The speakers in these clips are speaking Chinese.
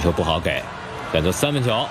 球不好给，选择3分球。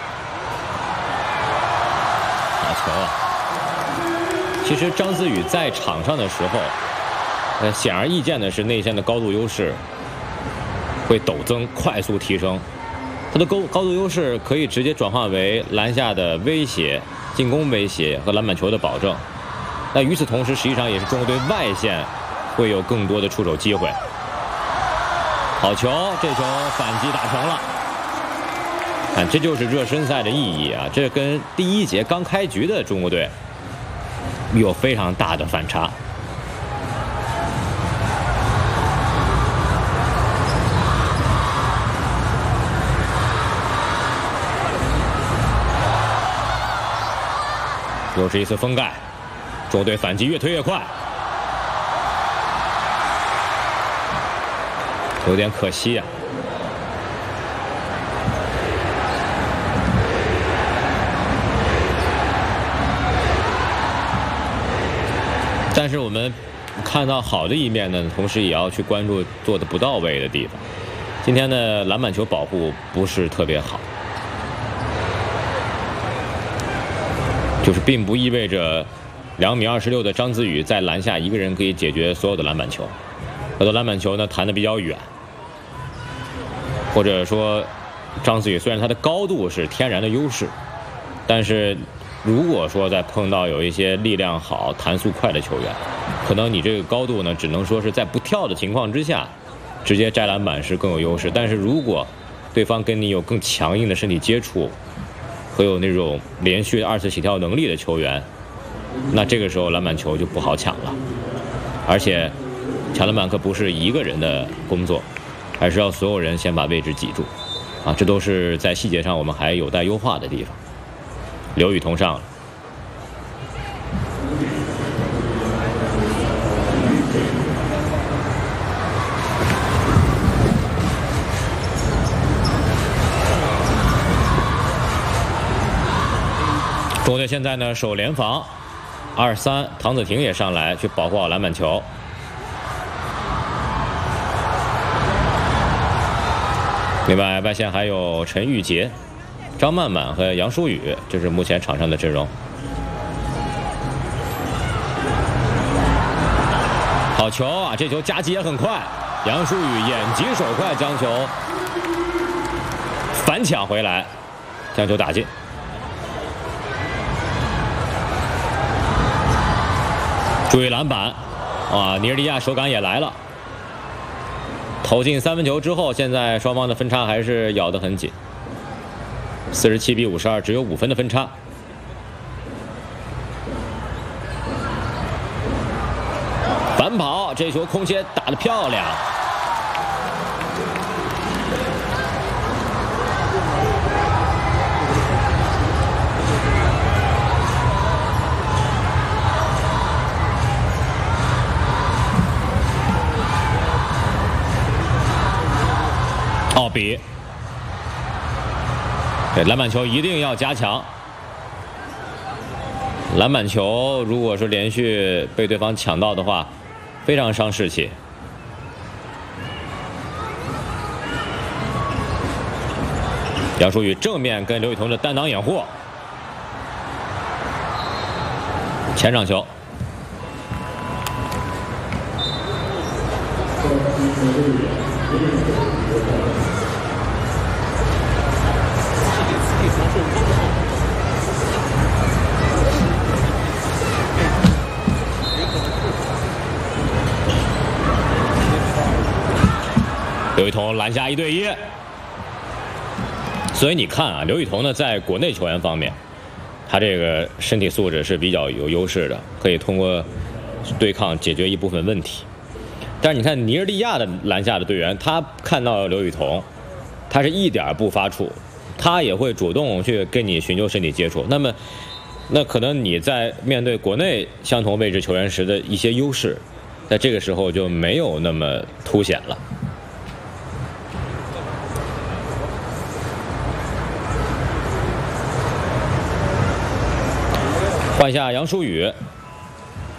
好球啊！其实张子宇在场上的时候，显而易见的是内线的高度优势会陡增，快速提升。他的高度优势可以直接转化为篮下的威胁、进攻威胁和篮板球的保证。那与此同时，实际上也是中国队外线会有更多的出手机会。好球，这球反击打成了。看，这就是热身赛的意义啊！这跟第1节刚开局的中国队有非常大的反差。又是一次封盖，中国队反击越推越快，有点可惜啊。但是我们看到好的一面呢，同时也要去关注做的不到位的地方。今天的篮板球保护不是特别好，就是并不意味着2.26米的张子宇在篮下一个人可以解决所有的篮板球。很多篮板球呢弹得比较远，或者说张子宇虽然他的高度是天然的优势，但是如果说在碰到有一些力量好、弹速快的球员，可能你这个高度呢，只能说是在不跳的情况之下，直接摘篮板是更有优势。但是如果对方跟你有更强硬的身体接触，和有那种连续2次起跳能力的球员，那这个时候篮板球就不好抢了。而且抢篮板可不是一个人的工作，还是要所有人先把位置挤住啊！这都是在细节上我们还有待优化的地方。刘雨桐上了，中国队现在呢守联防，2-3，唐子婷也上来去保护好篮板球。另外外线还有陈玉洁、张曼曼和杨舒雨，这是目前场上的阵容。好球啊！这球夹击也很快，杨舒雨眼疾手快将球反抢回来，将球打进。注意篮板啊！尼日利亚手感也来了。投进3分球之后，现在双方的分差还是咬得很紧，47比52，只有5分的分差。反跑，这球空切打得漂亮。奥比，对，篮板球一定要加强。篮板球如果是连续被对方抢到的话，非常伤士气。杨舒雨正面跟刘雨桐的单挡掩护，前场球。刘雨桐篮下1对1，所以你看啊，刘雨桐呢，在国内球员方面，他这个身体素质是比较有优势的，可以通过对抗解决一部分问题。但是你看尼日利亚的篮下的队员，他看到刘雨桐，他是一点不发怵，他也会主动去跟你寻求身体接触。那可能你在面对国内相同位置球员时的一些优势，在这个时候就没有那么凸显了。换下杨舒雨，